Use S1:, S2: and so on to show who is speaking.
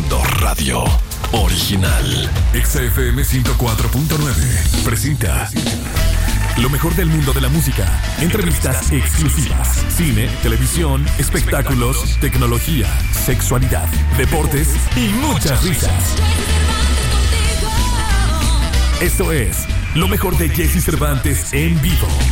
S1: Haciendo radio original. XFM 104.9 presenta lo mejor del mundo de la música. Entrevistas exclusivas. Cine, televisión, espectáculos, tecnología, sexualidad, deportes y muchas risas. Esto es lo mejor de Jesse Cervantes en vivo.